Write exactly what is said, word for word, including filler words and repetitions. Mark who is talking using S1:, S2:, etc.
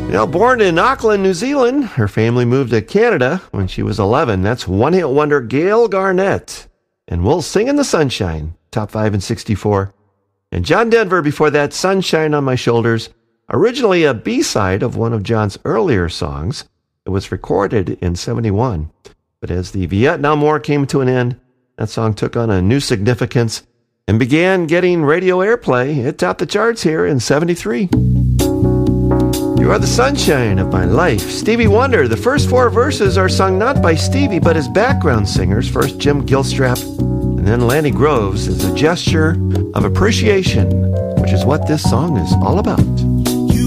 S1: Now, born in Auckland, New Zealand, her family moved to Canada when she was eleven. That's one-hit wonder Gail Garnett. And We'll Sing in the Sunshine, top five in sixty-four. And John Denver before that, Sunshine on My Shoulders, originally a B-side of one of John's earlier songs. It was recorded in seventy-one. But as the Vietnam War came to an end, that song took on a new significance and began getting radio airplay. It topped the charts here in seventy-three. You are the sunshine of my life. Stevie Wonder. The first four verses are sung not by Stevie, but his background singers. First Jim Gilstrap, and then Lanny Groves, as a gesture of appreciation, which is what this song is all about.